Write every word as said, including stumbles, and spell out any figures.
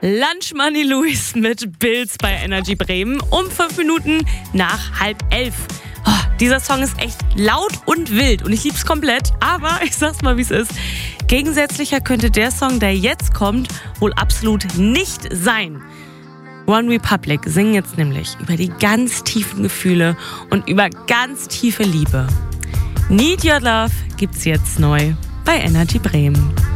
Lunch Money Louis mit Bills bei Energy Bremen um fünf Minuten nach halb elf. Oh, dieser Song ist echt laut und wild und ich lieb's komplett, aber ich sag's mal, wie es ist. Gegensätzlicher könnte der Song, der jetzt kommt, wohl absolut nicht sein. One Republic singen jetzt nämlich über die ganz tiefen Gefühle und über ganz tiefe Liebe. Need Your Love gibt's jetzt neu bei Energy Bremen.